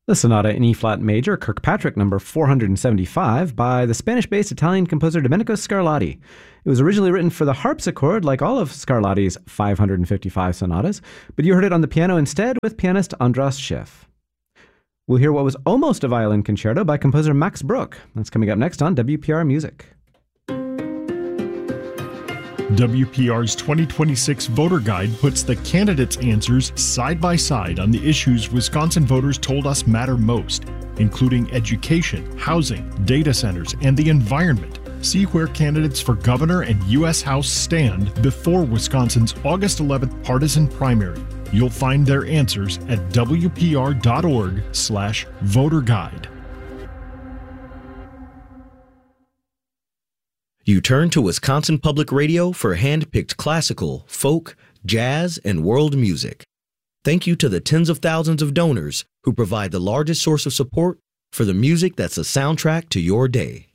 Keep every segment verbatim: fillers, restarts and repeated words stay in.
The Sonata in E-flat major, Kirkpatrick number four hundred seventy-five, by the Spanish-based Italian composer Domenico Scarlatti. It was originally written for the harpsichord, like all of Scarlatti's five hundred fifty-five sonatas, but you heard it on the piano instead with pianist Andras Schiff. We'll hear what was almost a violin concerto by composer Max Bruch. That's coming up next on W P R Music. W P R's twenty twenty-six Voter Guide puts the candidates' answers side by side on the issues Wisconsin voters told us matter most, including education, housing, data centers, and the environment. See where candidates for governor and U S House stand before Wisconsin's August eleventh partisan primary. You'll find their answers at W P R dot org slash voter guide. You turn to Wisconsin Public Radio for hand-picked classical, folk, jazz, and world music. Thank you to the tens of thousands of donors who provide the largest source of support for the music that's a soundtrack to your day.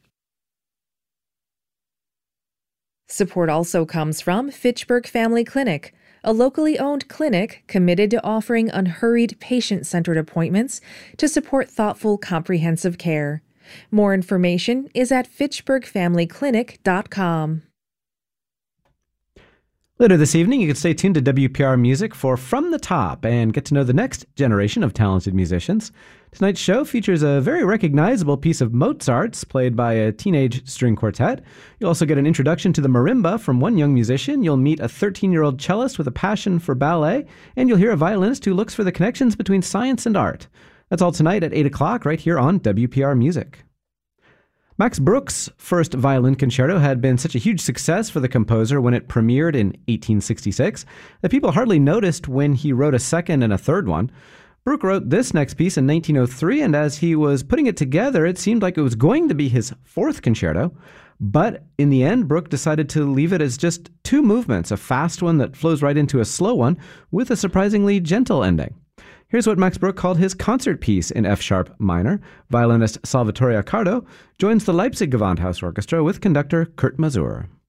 Support also comes from Fitchburg Family Clinic, a locally owned clinic committed to offering unhurried, patient-centered appointments to support thoughtful, comprehensive care. More information is at fitchburg family clinic dot com. Later this evening, you can stay tuned to W P R Music for From the Top and get to know the next generation of talented musicians. Tonight's show features a very recognizable piece of Mozart's played by a teenage string quartet. You'll also get an introduction to the marimba from one young musician. You'll meet a thirteen-year-old cellist with a passion for ballet, and you'll hear a violinist who looks for the connections between science and art. That's all tonight at eight o'clock right here on W P R Music. Max Bruch's first violin concerto had been such a huge success for the composer when it premiered in eighteen sixty-six that people hardly noticed when he wrote a second and a third one. Bruch wrote this next piece in nineteen oh three, and as he was putting it together, it seemed like it was going to be his fourth concerto. But in the end, Bruch decided to leave it as just two movements, a fast one that flows right into a slow one with a surprisingly gentle ending. Here's what Max Bruch called his concert piece in F-sharp minor. Violinist Salvatore Accardo joins the Leipzig Gewandhaus Orchestra with conductor Kurt Masur.